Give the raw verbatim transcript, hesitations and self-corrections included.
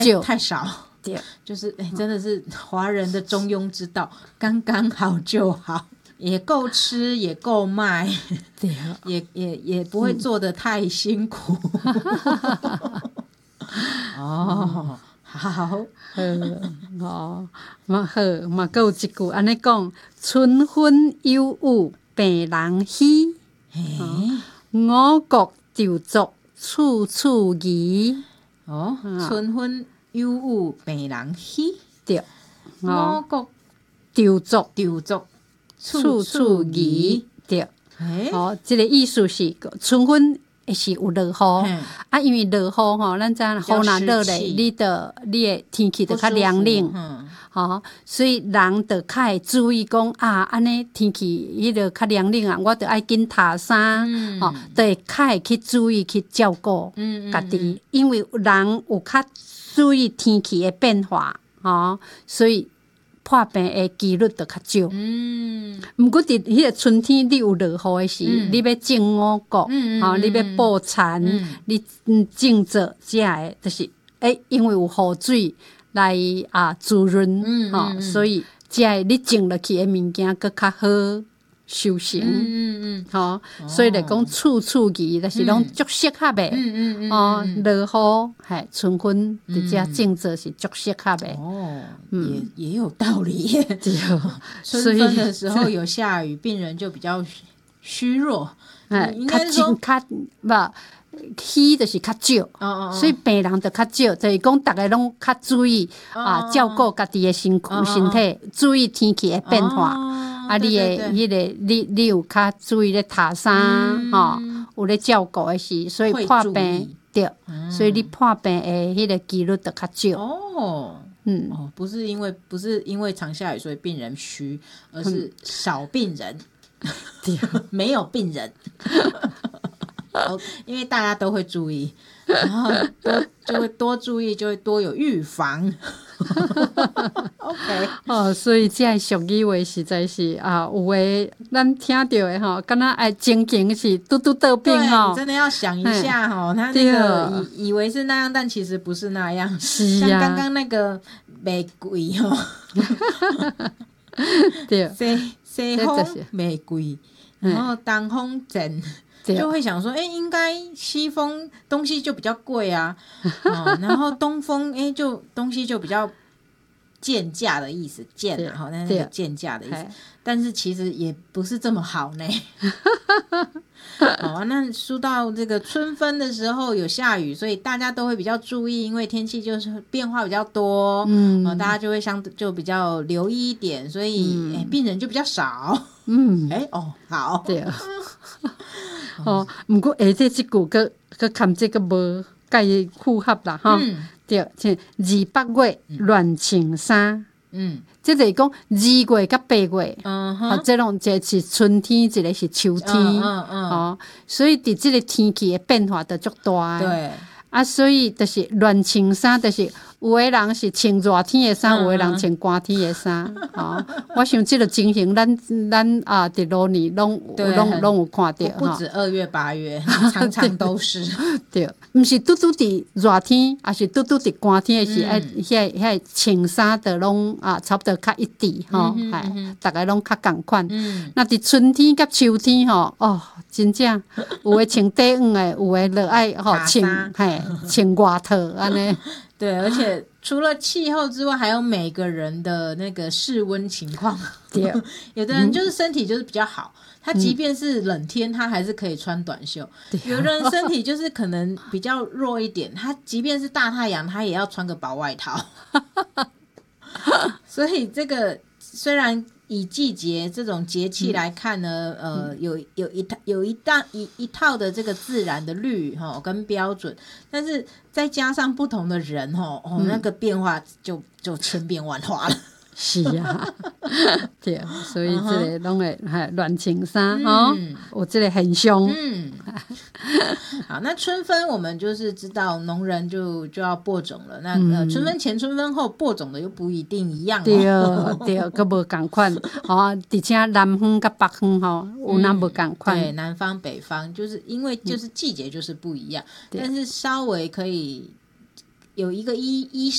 就、 欸、太少。 对， 就是哎、欸，真的是华人的中庸之道，刚刚好就好，也够吃，也够卖， 对， 也也也不会做得太辛苦。嗯、哦，好，好哦，嘛好，嘛还有一句安尼讲：春分有雨，病人喜。哦，五谷稻作，处处宜。 哦，春分有雨，病人喜。 对， 五谷稻作， 稻作， 处处宜。对， 欸、 哦，这个意思是春分是有落雨啊，因为落雨吼，咱知影雨若落咧，你的你的天气就较凉冷，吼，所以人就较会注意讲啊，安尼天气迄个较凉冷啊，我就爱紧擦衫，吼、嗯，就会较会去注意去照顾家己、嗯嗯嗯，因为人有较注意天气的变化，吼，所以破病的几率就较少。嗯，毋过伫迄个春天，你有落雨的时，嗯、你要种五穀，嗯嗯、你要布田，嗯、你种植这个就是诶、欸，因为有雨水来啊滋润，嗯嗯嗯、所以这个你种落去的物件佫较好收成。嗯嗯嗯，吼、哦，所以来讲处处宜，就是拢足适合的。嗯嗯嗯，哦，落雨，嘿，春分伫遮种植是足适合的。哦， 嗯，也也有道理耶。 对， 春分的时候有下雨，病人就比较虚弱。 哎，应该是说较不。虚就是较少，哦哦哦，所以病人就较少，就是讲大家拢较注意哦哦啊，照顾家己的身躯、哦哦、身體，注意天氣的变化。哦、啊，你的迄、那個，你你有較注意咧擦衫，吼、嗯，有咧照顧的是，所以破病對、嗯，所以你破病的迄個幾率就較少。 哦，嗯，哦，不是因為不是因為常下雨，所以病人虛，而是少病人，對、嗯，沒有病人。哦，因为大家都会注意，然后多就会多注意，就会多有预防。OK， 哦，所以这俗语话实在是啊，有诶，咱听到的吼，敢若爱情景是嘟嘟倒病吼， 你真的要想一下吼，他那个以以为是那样，但其实不是那样。 是啊， 像刚刚那个玫瑰吼， 对， 西西风玫瑰，然后东风正。就会想说，哎、欸，应该西风东西就比较贵啊，哦、然后东风，哎、欸，就东西就比较贱价的意思，贱啊，好，那那个贱价的意思，但是其实也不是这么好呢。好啊，那说到这个春分的时候有下雨，所以大家都会比较注意，因为天气就是变化比较多，嗯，哦、大家就会相就比较留意一点，所以、嗯欸、病人就比较少。嗯，哎、欸、哦，好， 对啊。哦，毋过下底即句佫佫含这个无介符合啦，吼、嗯，对，像二八月亂穿衫，嗯，即就是講二月甲八月，嗯哼，啊，即種一個是春天，一個是秋天，嗯嗯嗯，哦，所以佇即個天氣的變化就足大的，對，啊，所以就是亂穿衫，就是有的人是穿熱天的衫、嗯，有的人穿寒天的衫，哦，我想即個情形，咱咱啊，伫路年攏攏攏有看到， 不止二月八月，常常都是， 對，毋是拄拄伫熱天，也是拄拄伫寒天的時，哎、嗯，遐遐穿衫的攏啊，差不多較一致吼，係、嗯，大家攏較共款。嗯，那伫春天甲秋天吼，哦，真正有的穿短褲的，有的就愛吼穿，係穿外套安尼。 对，而且除了气候之外，还有每个人的那个室温情况。对，有的人就是身体就是比较好，他即便是冷天，他还是可以穿短袖。有的人身体就是可能比较弱一点，他即便是大太阳，他也要穿个薄外套。所以这个虽然以季节这种节气来看呢，嗯、呃，有有一套有一大一一套的这个自然的律哈、哦、跟标准，但是再加上不同的人哦哦、嗯，那个变化就就千变万化了。 是啊，对，所以这个拢会还乱穿衫吼，有这个现象。嗯， 好，那春分我们就是知道农人就就要播种了。那、嗯、呃，春分前、春分后播种的又不一定一样、 哦。对对，可无同款。吼、哦，而且南方跟北方吼有那无同款。 对，南方北方就是因为就是季节就是不一样，嗯、但是稍微可以有一个依依